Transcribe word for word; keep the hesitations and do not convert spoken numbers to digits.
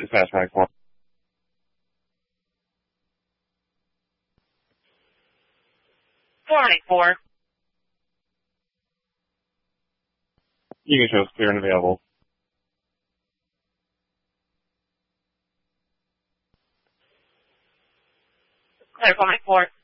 Dispatch nine four. four eight four. You can show us clear and available. Clear four eight four.